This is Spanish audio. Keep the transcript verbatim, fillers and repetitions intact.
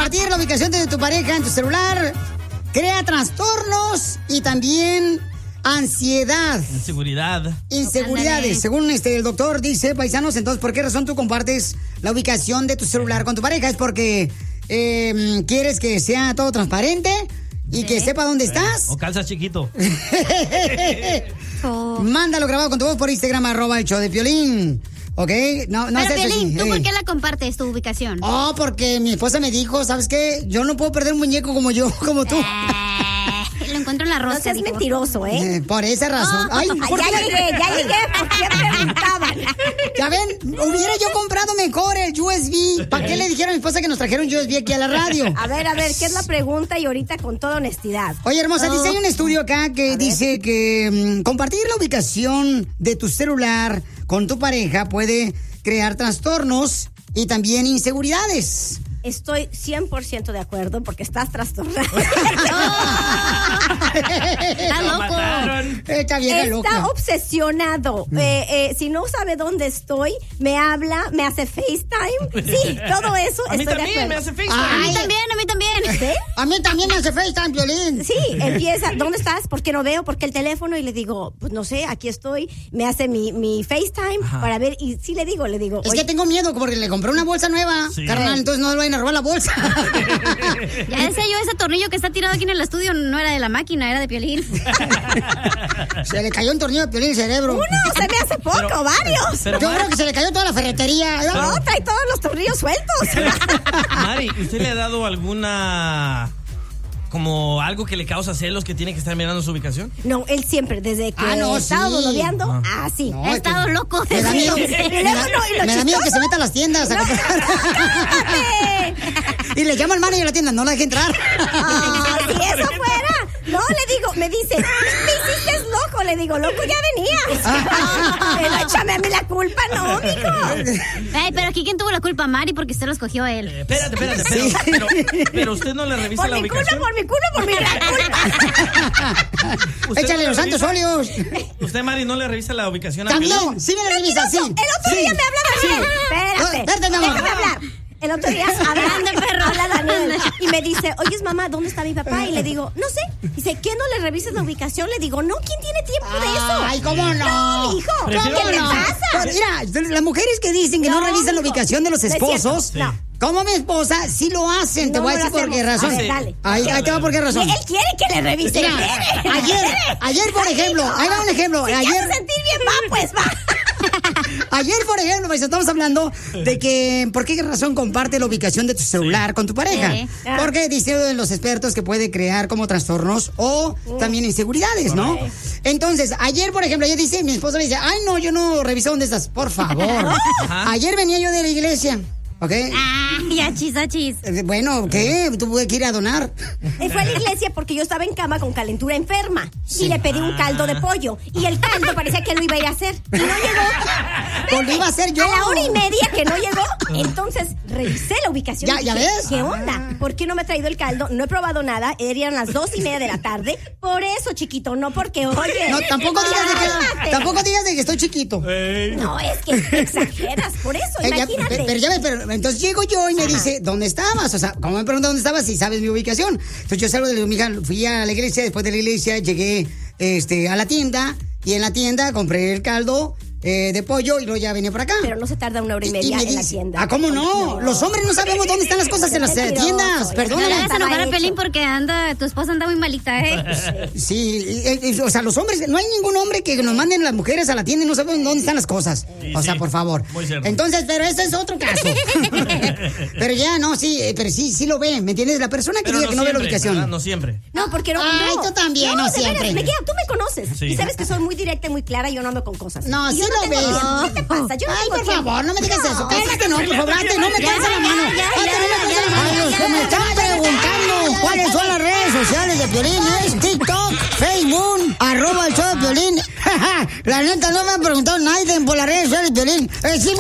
compartir la ubicación de tu pareja en tu celular crea trastornos y también ansiedad. Inseguridad. Inseguridades. Según este el doctor dice, paisanos, entonces, ¿por qué razón tú compartes la ubicación de tu celular con tu pareja? ¿Es porque eh, quieres que sea todo transparente y ¿sí? que sepa dónde estás? O calzas chiquito. Oh. Mándalo grabado con tu voz por Instagram, arroba el show de Piolín. ¿Ok? No, no Pero, Piolín, eso, ¿tú eh. por qué la compartes, tu ubicación? Oh, porque mi esposa me dijo, ¿sabes qué? Yo no puedo perder un muñeco como yo, como tú. Eh, lo encuentro en la rosa. No seas mentiroso, ¿eh? eh por esa razón. Oh. Ay, ¿por ya llegué, ya llegué, porque ya preguntaban. Ya ven, hubiera yo comprado mejor el U S B. ¿Para qué le dijeron a mi esposa que nos trajeron U S B aquí a la radio? A ver, a ver, ¿qué es la pregunta? Y ahorita con toda honestidad. Oye, hermosa, oh. dice, hay un estudio acá que a dice ver. que um, compartir la ubicación de tu celular con tu pareja puede crear trastornos y también inseguridades. Estoy cien por ciento de acuerdo porque estás trastornado. Está loco. Está bien, Está loca. obsesionado. Mm. Eh, eh, si no sabe dónde estoy, me habla, me hace FaceTime. Sí, todo eso. A mí estoy también de acuerdo. me hace FaceTime. A mí también, a mí también. ¿Sí? A mí también me hace FaceTime, Piolín. Sí, empieza. ¿Dónde estás? ¿Por qué no veo? ¿Por qué el teléfono? Y le digo, pues no sé, aquí estoy. Me hace mi, mi FaceTime Ajá. para ver. Y sí le digo, le digo. Es que tengo miedo porque le compré una bolsa nueva, sí. carnal, entonces no le vayan a robar la bolsa. Ya decía yo, ese tornillo que está tirado aquí en el estudio no era de la máquina, era de Piolín. Se le cayó un tornillo de Piolín en el cerebro. Uno, se me hace poco, pero, varios. Pero, yo Mari, creo que se le cayó toda la ferretería. Pero, no, trae todos los tornillos sueltos. Mari, ¿usted le ha dado alguna... como algo que le causa celos que tiene que estar mirando su ubicación? No, él siempre, desde que ah, no, he estado sí. noviando, ah, ah sí. No, he estado que... loco. Me da miedo, me, me, da, no, me da miedo que se meta a las tiendas. No, a y le llama al manager a la tienda, no la deje entrar. Ah, si eso fuera. No, le digo, me dice, me hiciste loco. Le digo, loco, ya venías. Pero échame a mí la culpa, no, mijo. Ay, pero aquí, ¿quién tuvo la culpa? Mari, porque usted lo escogió a él. Eh, espérate, espérate, pero, sí. pero, pero usted no le revisa por la mi ubicación. Culpa, por mi culpa, por mi culpa. Échale no los santos óleos. ¿Usted, Mari, no le revisa la ubicación a También, sí me la revisa, sí. El otro sí. día me hablaba sí. bien. Espérate, Espérate, mi amor. déjame hablar. El otro día habla de perro, habla Daniel y me dice, oyes mamá, ¿dónde está mi papá? Y le digo, no sé. Dice, ¿qué no le revisas la ubicación? Le digo, no, ¿quién tiene tiempo de eso? Ay, ¿cómo no? No, hijo, Prefiero ¿qué le no. pasa? Pues mira, las mujeres que dicen que no, no revisan hijo. la ubicación de los esposos, no, como mi esposa, sí lo hacen. No, te voy a decir por qué razón. A ver, dale. Ahí, ahí te va por qué razón. Él quiere que le revise. Mira, ayer, ayer, por ejemplo, ahí va un ejemplo. Si ayer te hace sentir bien, va, pues va. Ayer, por ejemplo, pues, estamos hablando de que por qué razón comparte la ubicación de tu celular sí. con tu pareja. Sí. Porque dicen los expertos que puede crear como trastornos o uh. también inseguridades, ¿no? Okay. Entonces, ayer, por ejemplo, ella dice, mi esposa le dice, ay, no, yo no reviso dónde estás, por favor. Ayer venía yo de la iglesia. ¿Ok? Ah, ya chis, chis. Bueno, ¿qué? Tuve que ir a donar. Él fue a la iglesia porque yo estaba en cama con calentura enferma. Sí. Y le pedí un caldo de pollo. Y el caldo parecía que lo iba a ir a hacer. Y no llegó. Pues lo iba a hacer yo. A la hora y media que no llegó. Entonces, revisé la ubicación. ¿Ya, y ya dije, ves? ¿qué onda? ¿Por qué no me ha traído el caldo? No he probado nada. Eran las dos y media de la tarde. Por eso, chiquito, no porque, oye. No, tampoco digas de que, tampoco digas de que estoy chiquito. Hey. No, es que exageras. Por eso, eh, imagínate. Ya, pero, pero ya ves, pero entonces llego yo y me Ajá. dice, ¿dónde estabas? O sea, como me pregunta dónde estabas, si sabes mi ubicación. Entonces yo salgo de mi hija, fui a la iglesia, después de la iglesia llegué este, a la tienda y en la tienda compré el caldo eh, de pollo y luego ya venía por acá. Pero no se tarda una hora y media y en dice, la tienda. Ah, ¿cómo no? no? Los hombres no sabemos dónde están las cosas en las tiendas. Perdóname. No le vas a enojar a Pelín porque anda, tu esposa anda muy malita, ¿eh? Sí, eh, eh, o sea, los hombres, no hay ningún hombre que nos manden las mujeres a la tienda y no saben dónde están las cosas. Sí, o sea, sí, por favor. Entonces, pero eso es otro caso. Pero ya, no, sí, pero sí, sí lo ve, ¿me entiendes? La persona que pero diga no que no siempre, ve la ubicación. ¿verdad? No siempre. No, porque no. Ay, no. tú también, no, no siempre. Me queda, tú me conoces. Sí. Y sabes que soy muy directa y muy clara y yo no ando con cosas. No, sí no lo ves. ¿Qué te pasa? Yo no Ay, por tiempo. favor, no me digas no. eso. Cállate, no, por favor, antes no me canses la mano. Ya, Antes no me canses la mano. A los que me están preguntando cuáles son las redes sociales de Piolín es TikTok, Facebook, arroba el show de Piolín. La neta, no me han preguntado nadie por las redes sociales de Piolín.